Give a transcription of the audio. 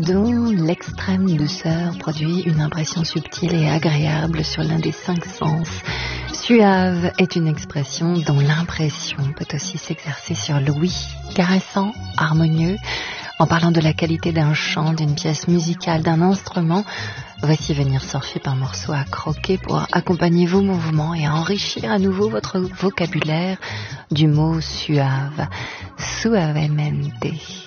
dont l'extrême douceur produit une impression subtile et agréable sur l'un des 5 sens. Suave est une expression dont l'impression peut aussi s'exercer sur l'ouïe, caressant, harmonieux. En parlant de la qualité d'un chant, d'une pièce musicale, d'un instrument, voici venir surfer un morceau à croquer pour accompagner vos mouvements et enrichir à nouveau votre vocabulaire du mot suave, suavemente.